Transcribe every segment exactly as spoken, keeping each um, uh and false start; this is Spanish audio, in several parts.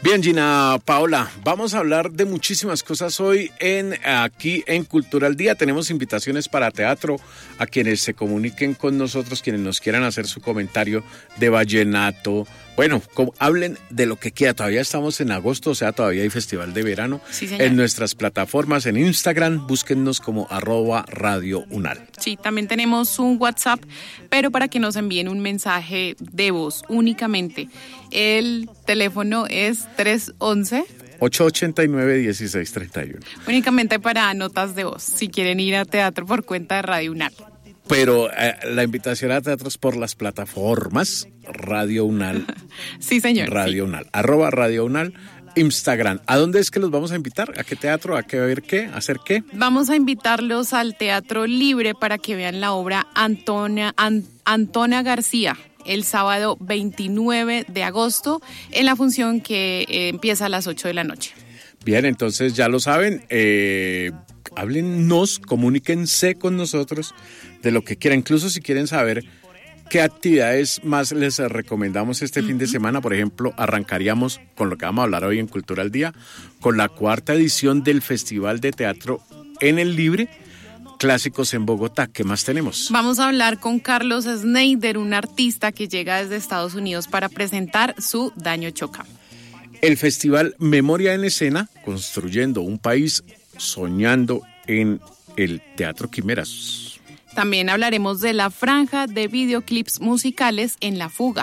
Bien, Gina Paola, vamos a hablar de muchísimas cosas hoy en aquí en Cultura al Día. Tenemos invitaciones para teatro a quienes se comuniquen con nosotros, quienes nos quieran hacer su comentario de vallenato. Bueno, como, hablen de lo que quiera. Todavía estamos en agosto, o sea, todavía hay festival de verano. Sí, señor. En nuestras plataformas, en Instagram, búsquennos como arroba Radio Unal. Sí, también tenemos un WhatsApp, pero para que nos envíen un mensaje de voz únicamente. El teléfono es tres once ocho ochenta y nueve, dieciséis treinta y uno. Únicamente para notas de voz, si quieren ir a teatro por cuenta de Radio Unal. Pero eh, la invitación a teatros por las plataformas Radio Unal. Sí, señor. Radio sí. Unal, arroba Radio Unal, Instagram. ¿A dónde es que los vamos a invitar? ¿A qué teatro? ¿A qué ver qué? ¿A hacer qué? Vamos a invitarlos al Teatro Libre para que vean la obra Antonia, An, Antona García el sábado veintinueve de agosto en la función que eh, empieza a las ocho de la noche. Bien, entonces ya lo saben, eh, háblennos, comuníquense con nosotros de lo que quieran, incluso si quieren saber qué actividades más les recomendamos este uh-huh. fin de semana. Por ejemplo, arrancaríamos con lo que vamos a hablar hoy en Cultura al Día, con la cuarta edición del Festival de Teatro en el Libre, Clásicos en Bogotá. ¿Qué más tenemos? Vamos a hablar con Carlos Schneider, un artista que llega desde Estados Unidos para presentar su Daño Choca. El Festival Memoria en Escena, construyendo un país, soñando en el Teatro Quimeras. También hablaremos de la franja de videoclips musicales en La Fuga.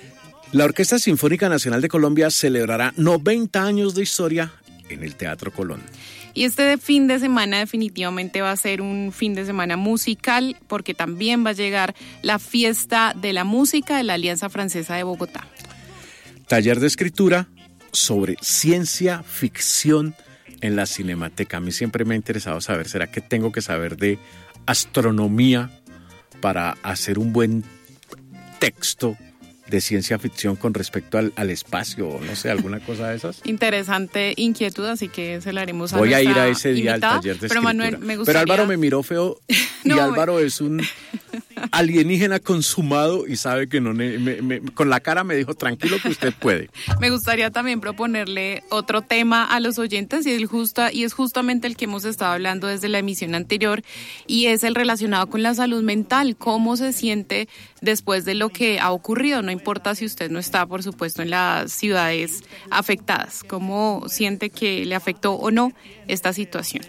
La Orquesta Sinfónica Nacional de Colombia celebrará noventa años de historia en el Teatro Colón. Y este fin de semana definitivamente va a ser un fin de semana musical porque también va a llegar la fiesta de la música de la Alianza Francesa de Bogotá. Taller de escritura sobre ciencia ficción en la Cinemateca. A mí siempre me ha interesado saber, ¿será que tengo que saber de astronomía para hacer un buen texto de ciencia ficción con respecto al, al espacio o no sé, alguna cosa de esas? Interesante inquietud, así que se la haremos a Voy a ir nuestra a ese día invitada, al taller de pero escritura. Manuel, me gustaría... Pero Álvaro me miró feo y no, Álvaro me... es un alienígena consumado y sabe que no... Me, me, con la cara me dijo, tranquilo que usted puede. Me gustaría también proponerle otro tema a los oyentes y, el justa, y es justamente el que hemos estado hablando desde la emisión anterior y es el relacionado con la salud mental. ¿Cómo se siente después de lo que ha ocurrido? No importa si usted no está, por supuesto, en las ciudades afectadas. ¿Cómo siente que le afectó o no esta situación?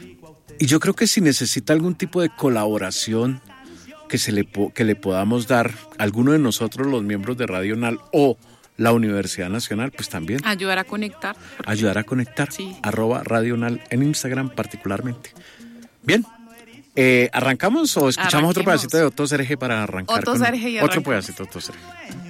Y yo creo que si necesita algún tipo de colaboración que, se le, que le podamos dar a alguno de nosotros, los miembros de Radio Unal o la Universidad Nacional, pues también. Ayudar a conectar. Ayudar a conectar. Sí. Arroba Radio Unal en Instagram particularmente. Bien. Eh, ¿Arrancamos o escuchamos Arranquemos. Otro pedacito de Otto Serge para arrancar? Otto con... Serge y Otro arrancamos. pedacito de Otto Serge.